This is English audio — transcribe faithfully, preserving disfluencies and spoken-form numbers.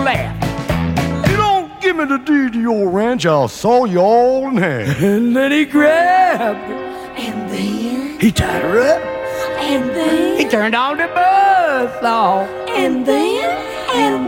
laugh. You don't give me the deed to your ranch, I'll saw you all in half. And then he grabbed her. And then, He tied her up. and then, He turned on the buzzsaw. and then, and